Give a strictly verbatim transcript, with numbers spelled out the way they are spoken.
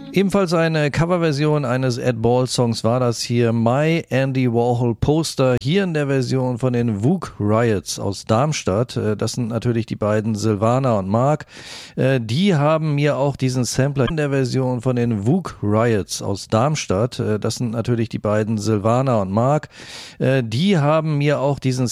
Ebenfalls eine Coverversion eines Ed Ball-Songs war das hier, My Andy Warhol Poster, hier in der Version von den Vogue Riots aus Darmstadt. Das sind natürlich die beiden Silvana und Mark. Die haben mir auch diesen Sampler in der Version von den Vogue Riots aus Darmstadt. Das sind natürlich die beiden Silvana und Mark. Die haben mir auch diesen